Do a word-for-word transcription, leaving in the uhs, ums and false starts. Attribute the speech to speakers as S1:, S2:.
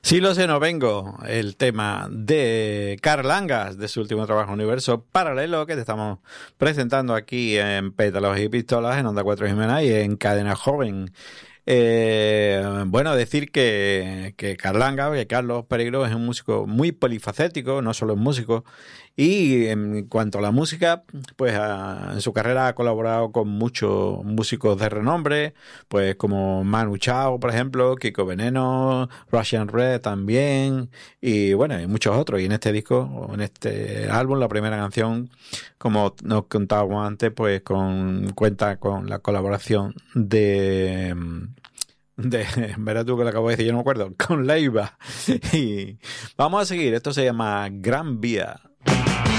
S1: Sí, lo sé, no vengo. El tema de Karl Angas, de su último trabajo, Universo Paralelo, que te estamos presentando aquí en Pétalos y Pistolas, en Onda cuatro Jimena y en Cadena Joven. Eh, bueno, decir que, que Carlanga, que Carlos Pereiro es un músico muy polifacético, no solo es músico, y en cuanto a la música, pues a, en su carrera ha colaborado con muchos músicos de renombre, pues como Manu Chao, por ejemplo, Kiko Veneno, Russian Red también, y bueno, y muchos otros. Y en este disco, o en este álbum, la primera canción, como nos contábamos antes, pues con cuenta con la colaboración de de, verás tú que lo acabo de decir, yo no me acuerdo, con Leiva. Y vamos a seguir, esto se llama Gran Vía.